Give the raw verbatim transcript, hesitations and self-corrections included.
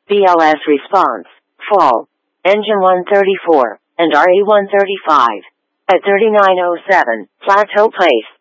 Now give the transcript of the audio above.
B L S response, fall, engine one thirty-four, and R E one thirty-five. At thirty-nine oh seven, Plateau Place.